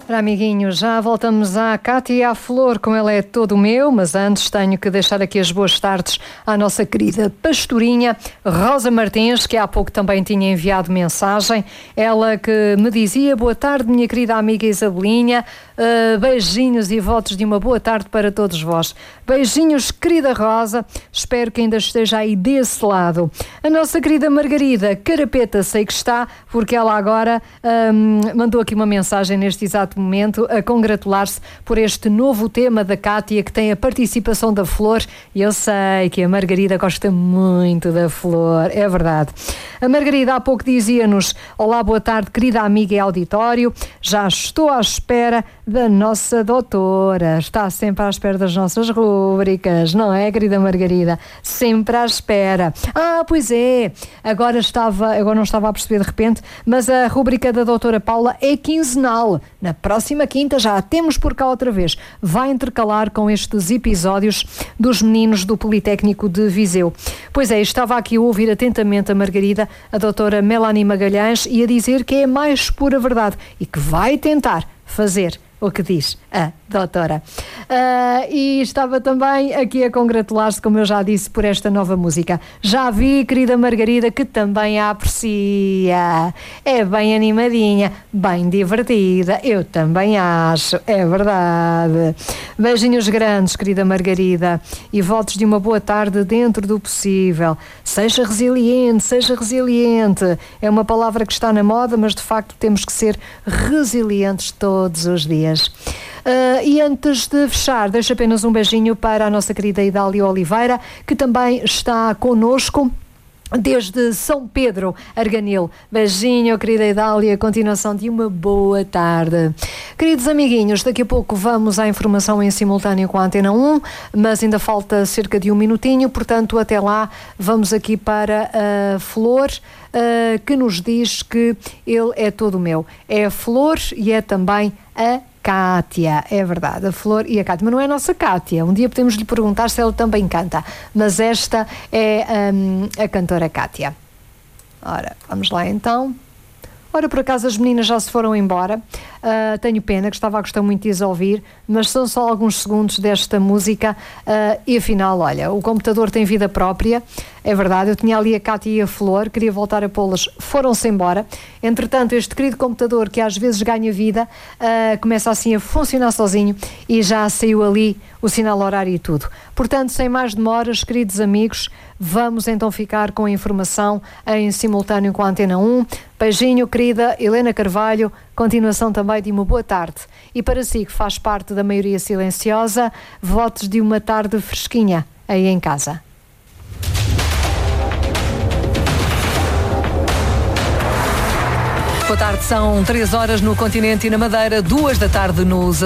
Ora, amiguinhos, já voltamos à Cátia e à Flor, com ela é todo meu, mas antes tenho que deixar aqui as boas tardes à nossa querida pastorinha Rosa Martins, que há pouco também tinha enviado mensagem. Ela que me dizia: boa tarde, minha querida amiga Isabelinha, beijinhos e votos de uma boa tarde para todos vós. Beijinhos, querida Rosa, espero que ainda esteja aí desse lado. A nossa querida Margarida Carapeta, sei que está, porque ela agora mandou aqui uma mensagem neste exato momento a congratular-se por este novo tema da Cátia, que tem a participação da Flor, e eu sei que a Margarida gosta muito da Flor, é verdade. A Margarida há pouco dizia-nos: olá, boa tarde, querida amiga e auditório, já estou à espera da nossa doutora, está sempre à espera das nossas rúbricas, não é, querida Margarida? Sempre à espera. Pois é, agora não estava a perceber de repente, mas a rúbrica da doutora Paula é quinzenal. Na próxima quinta já a temos por cá outra vez. Vai intercalar com estes episódios dos meninos do Politécnico de Viseu. Pois é, estava aqui a ouvir atentamente a Margarida, a doutora Melanie Magalhães, e a dizer que é a mais pura verdade e que vai tentar fazer o que diz a doutora. E estava também aqui a congratular-se, como eu já disse, por esta nova música. Já vi, querida Margarida, que também a aprecia. É bem animadinha, bem divertida. Eu também acho, é verdade. Beijinhos grandes, querida Margarida, e votos de uma boa tarde dentro do possível. Seja resiliente, seja resiliente. É uma palavra que está na moda, mas de facto temos que ser resilientes todos os dias. E antes de fechar, deixo apenas um beijinho para a nossa querida Idália Oliveira, que também está connosco desde São Pedro, Arganil. Beijinho, querida Idália, continuação de uma boa tarde. Queridos amiguinhos, daqui a pouco vamos à informação em simultâneo com a Antena 1, mas ainda falta cerca de um minutinho, portanto até lá vamos aqui para a Flor, que nos diz que ele é todo meu. É a Flor e é também a Cátia, é verdade, a Flor e a Cátia, mas não é a nossa Cátia. Um dia podemos lhe perguntar se ela também canta, mas esta é a cantora Cátia. Ora, vamos lá então. Ora, por acaso as meninas já se foram embora, tenho pena, que estava a gostar muito de as ouvir, mas são só alguns segundos desta música, e afinal, olha, o computador tem vida própria, é verdade. Eu tinha ali a Cátia e a Flor, queria voltar a pô-las, foram-se embora. Entretanto, este querido computador, que às vezes ganha vida, começa assim a funcionar sozinho e já saiu ali o sinal horário e tudo. Portanto, sem mais demoras, queridos amigos, vamos então ficar com a informação em simultâneo com a Antena 1. Beijinho, querida Helena Carvalho, continuação também de uma boa tarde. E para si, que faz parte da maioria silenciosa, votos de uma tarde fresquinha aí em casa. Boa tarde, são 3 horas no continente e na Madeira, 2 da tarde nos